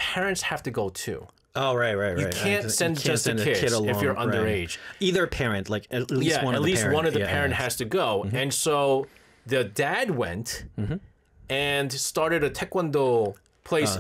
parents have to go too. Oh, right. You can't send just a kid along, if you're underage. Either parent, like at least one of the parent. one of the parent has to go. And so the dad went and started a taekwondo place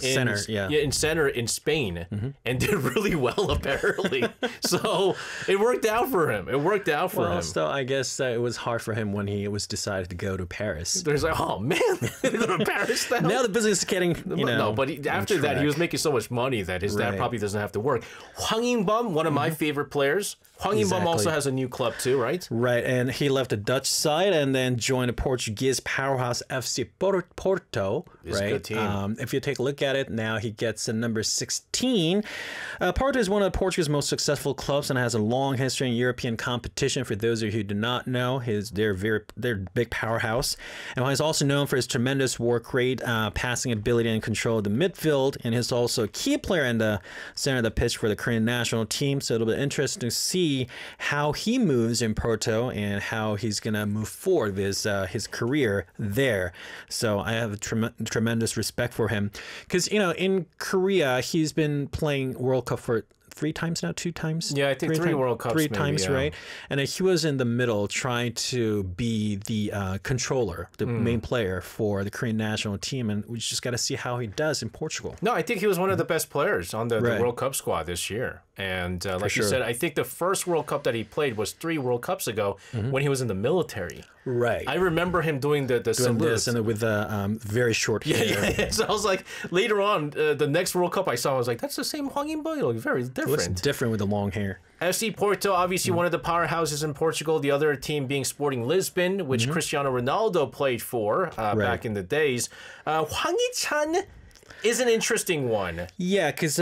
in Spain and did really well apparently. So it worked out for him. Well, so I guess it was hard for him when he was decided to go to Paris. There's like, oh man, go to Paris now. Now the business is getting, no, but after that he was making so much money that his dad probably doesn't have to work. Hwang In-beom, one of my favorite players. Hwang In-beom also has a new club too, right? Right, and he left the Dutch side and then joined the Portuguese powerhouse FC Porto. It's a good team. If you take a look at it, now he gets a number 16. Porto is one of Portugal's most successful clubs and has a long history in European competition. For those of you who do not know, they're big powerhouse. And he's also known for his tremendous work rate, passing ability, and control of the midfield. And he's also a key player in the center of the pitch for the Korean national team. So it'll be interesting to see how he moves in Porto and how he's going to move forward with his career there. So I have a tremendous respect for him because, in Korea, he's been playing World Cup for 3 times now, 2 times? Yeah, I think 3 World Cups. 3 times, right? And he was in the middle trying to be the controller, the main player for the Korean national team. And we just got to see how he does in Portugal. No, I think he was one of the best players on the World Cup squad this year. And like you said, I think the first World Cup that he played was 3 World Cups ago when he was in the military. Right. I remember him doing the salute. And with very short hair. Yeah. So I was like, later on, the next World Cup I saw, I was like, that's the same Hwang In-beom. Very different. It looks different with the long hair. FC Porto, obviously one of the powerhouses in Portugal. The other team being Sporting Lisbon, which Cristiano Ronaldo played for back in the days. Hwang Hee-chan is an interesting one. Yeah, because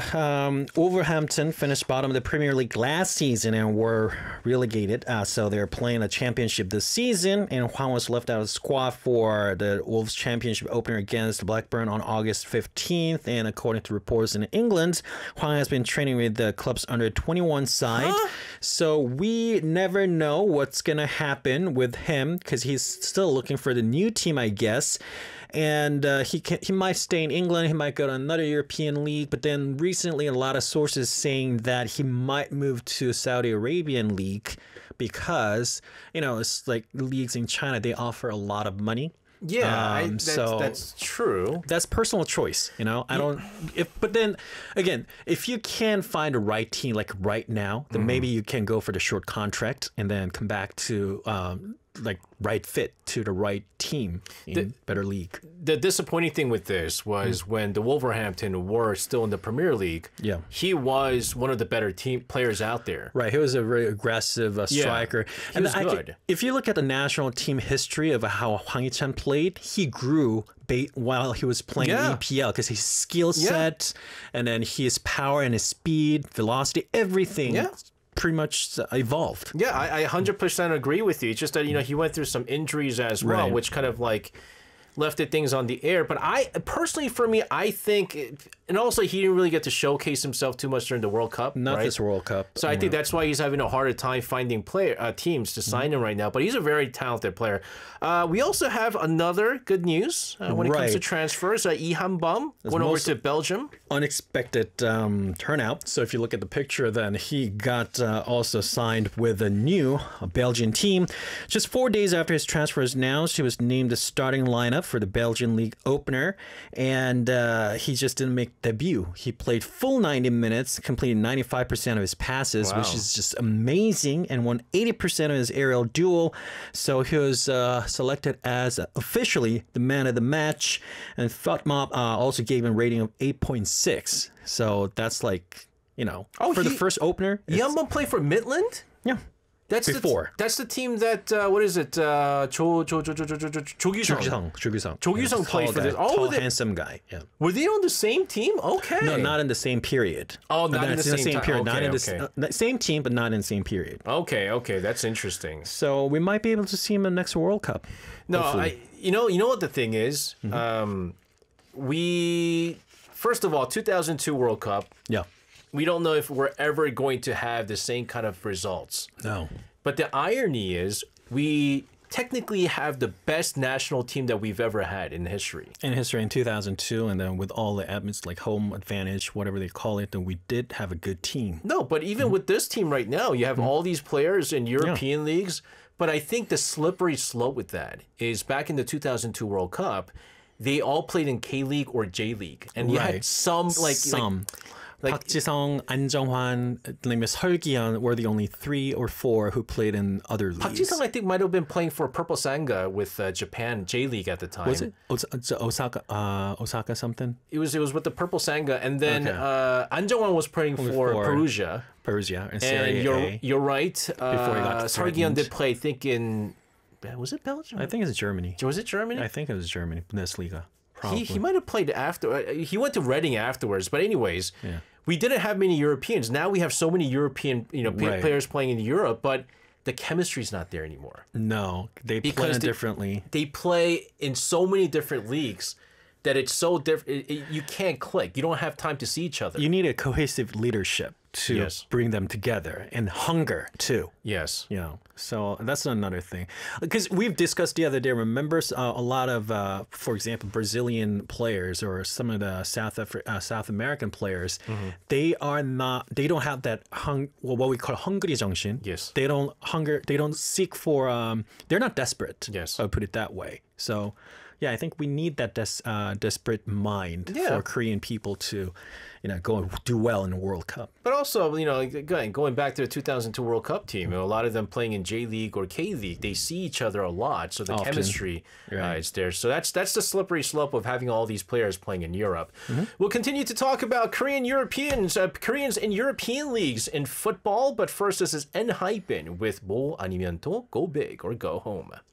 Wolverhampton finished bottom of the Premier League last season and were relegated. So they're playing a championship this season, and Hwang was left out of the squad for the Wolves Championship opener against Blackburn on August 15th. And according to reports in England, Hwang has been training with the club's under 21 side. So we never know what's going to happen with him because he's still looking for the new team, I guess. And he might stay in England, he might go to another European league, but then recently a lot of sources saying that he might move to Saudi Arabian league because, it's like leagues in China, they offer a lot of money. Yeah, that's true. That's personal choice, but then again, if you can find a right team like right now, then maybe you can go for the short contract and then come back to right fit to the right team in better league. The disappointing thing with this was when the Wolverhampton were still in the Premier League, he was one of the better team players out there. Right, he was a very aggressive striker. He was good. If you look at the national team history of how Hwang Hee-chan played, he grew while he was playing EPL because his skill set and then his power and his speed, velocity, everything pretty much evolved. Yeah, I 100% agree with you. It's just that, he went through some injuries as well, which kind of left things on the air. But I personally, for me, I think, and also he didn't really get to showcase himself too much during the World Cup. Not this World Cup. So I think that's why he's having a harder time finding teams to sign him right now. But he's a very talented player. We also have another good news when it comes to transfers. Lee Han-beom going over to Belgium. Unexpected turnout. So if you look at the picture, then he got also signed with a new Belgian team. Just 4 days after his transfer was announced, he was named the starting lineup for the Belgian league opener, and he just didn't make debut. He played full 90 minutes, completed 95% of his passes, which is just amazing, and won 80% of his aerial duel. So he was selected as officially the man of the match, and FotMob also gave him a rating of 8.6. So that's for the first opener. Lee Han-beom played for Midland? Yeah. That's the team that what is it? Jogyusung played for this. Tall, handsome guy. Yeah. Were they on the same team? Okay. No, not in the same period. Oh, not in the same period. Not in the same team, but not in the same period. Okay, that's interesting. So we might be able to see him in the next World Cup. No, you know what the thing is. We first of all, 2002 World Cup. Yeah. We don't know if we're ever going to have the same kind of results. No. But the irony is we technically have the best national team that we've ever had in history. In history, in 2002, and then with all the admins, like home advantage, whatever they call it, then we did have a good team. No, but even with this team right now, you have all these players in European leagues. But I think the slippery slope with that is back in the 2002 World Cup, they all played in K-League or J-League. And you had some. Park Ji-sung, An Jung-hwan, Seolgi-yeon were the only 3 or 4 who played in other leagues. Park Ji-sung, I think, might have been playing for Purple Sanga with Japan J-League at the time. Was it Osaka something? It was with the Purple Sanga, and then An Jung-hwan was playing for Perugia. Perugia and Serie A. You're right. Before he got Seolgi-yeon did play, I think, in... Was it Belgium? I think it's Germany. Was it Germany? I think it was Germany, Bundesliga. He might have played after. He went to Reading afterwards. But anyways, we didn't have many Europeans. Now we have so many European players playing in Europe, but the chemistry's not there anymore. No, they play differently. They play in so many different leagues that it's so different. You can't click. You don't have time to see each other. You need a cohesive leadership to bring them together, and hunger too. Yes. So that's another thing. Because we've discussed the other day, remember a lot of, for example, Brazilian players or some of the South American players, they don't have that what we call hungry 정신. Yes. They don't seek for, they're not desperate. Yes. I'll put it that way. So yeah, I think we need that desperate mind for Korean people to, go and do well in the World Cup. But also, going back to the 2002 World Cup team, a lot of them playing in J-League or K-League, they see each other a lot, so the chemistry is there. So that's the slippery slope of having all these players playing in Europe. We'll continue to talk about Koreans in European leagues in football, but first this is ENHYPEN with 뭐 아니면 또 go big or go home.